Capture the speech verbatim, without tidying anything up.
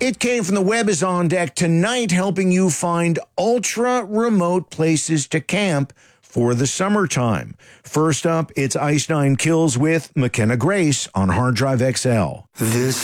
It Came from the Web is on deck tonight, helping you find ultra-remote places to camp for the summertime. First up, it's Ice Nine Kills with McKenna Grace on Hard Drive X L. This